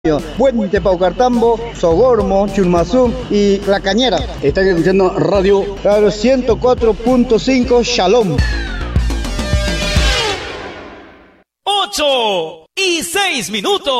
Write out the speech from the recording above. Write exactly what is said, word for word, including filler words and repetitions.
Puente Paucartambo, Sogormo, Churmazú y La Cañera. Están escuchando Radio Claro, ciento cuatro punto cinco Shalom. Ocho y seis minutos.